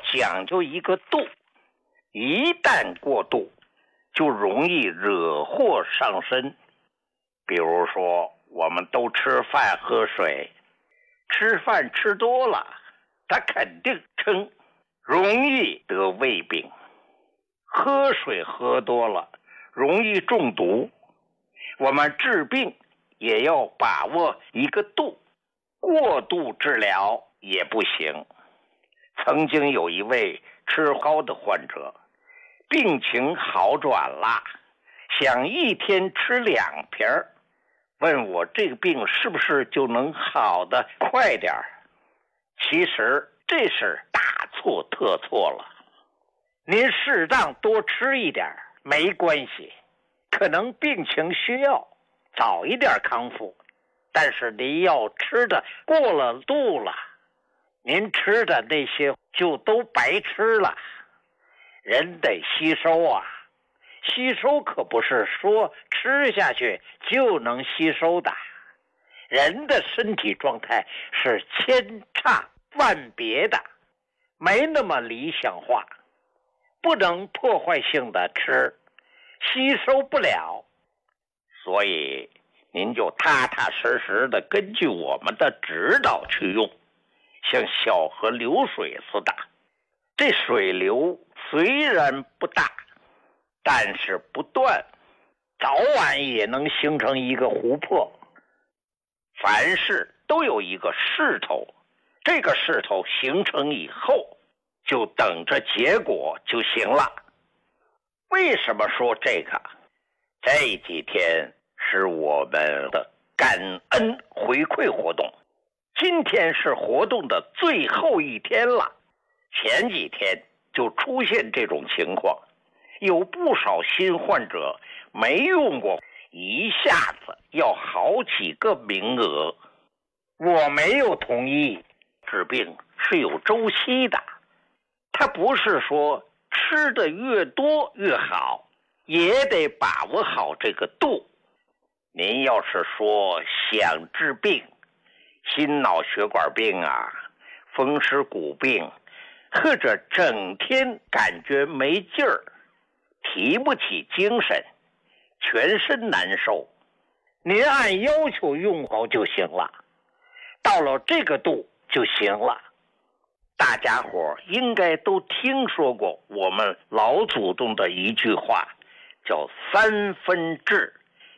讲究一个度，一旦过度，就容易惹祸上身。比如说，我们都吃饭喝水，吃饭吃多了，他肯定撑，容易得胃病；喝水喝多了，容易中毒。我们治病也要把握一个度，过度治疗也不行。曾经有一位吃蒿的患者，病情好转了，想一天吃2瓶，问我这个病是不是就能好得快点？其实这是大错特错了。您适当多吃一点没关系，可能病情需要早一点康复，但是您要吃的过了度了，您吃的那些就都白吃了。人得吸收啊，吸收可不是说吃下去就能吸收的。人的身体状态是千差万别的，没那么理想化，不能破坏性的吃，吸收不了。所以您就踏踏实实的根据我们的指导去用，像小河流水似的。这水流虽然不大，但是不断，早晚也能形成一个湖泊。凡事都有一个势头，这个势头形成以后，就等着结果就行了。为什么说这个？这几天是我们的感恩回馈活动，今天是活动的最后一天了。前几天就出现这种情况，有不少新患者没用过，一下子要好几个名额。我没有同意，治病是有周期的，它不是说吃的越多越好，也得把握好这个度。您要是说想治病，心脑血管病啊，风湿骨病，或者整天感觉没劲儿，提不起精神，全身难受，您按要求用好就行了，到了这个度就行了。大家伙应该都听说过我们老祖宗的一句话，叫3分治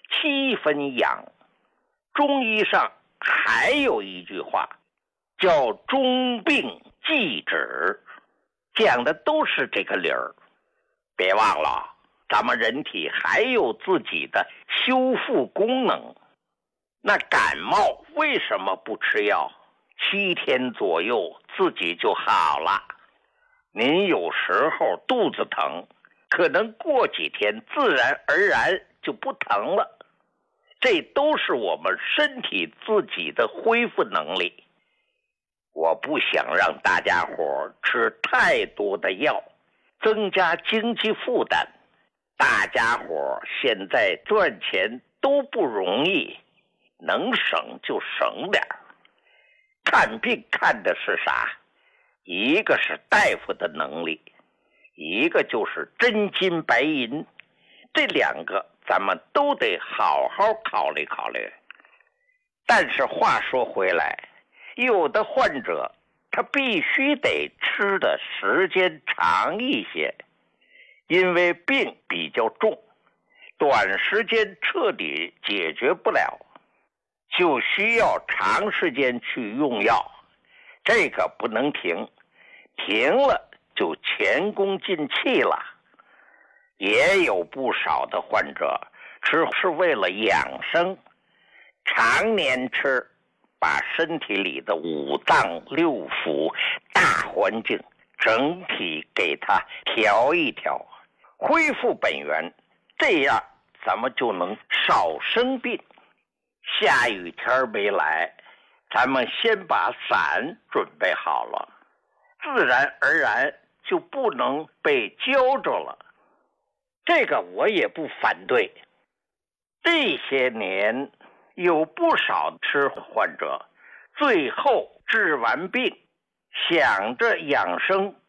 7分养。中医上还有一句话叫中病忌止，讲的都是这个理儿。别忘了，咱们人体还有自己的修复功能。那感冒为什么不吃药？7天左右自己就好了。您有时候肚子疼，可能过几天自然而然就不疼了。这都是我们身体自己的恢复能力。我不想让大家伙吃太多的药，增加经济负担。大家伙现在赚钱都不容易，能省就省点。看病看的是啥？一个是大夫的能力，一个就是真金白银，这2个咱们都得好好考虑考虑。但是话说回来，有的患者他必须得吃的时间长一些，因为病比较重，短时间彻底解决不了，就需要长时间去用药。这个不能停，停了就前功尽弃了。也有不少的患者吃是为了养生，常年吃，把身体里的5脏6腑大环境整体给它调一调，恢复本源，这样咱们就能少生病。下雨天没来，咱们先把伞准备好了，自然而然就不能被浇着了。这个我也不反对。这些年有不少吃患者最后治完病，想着养生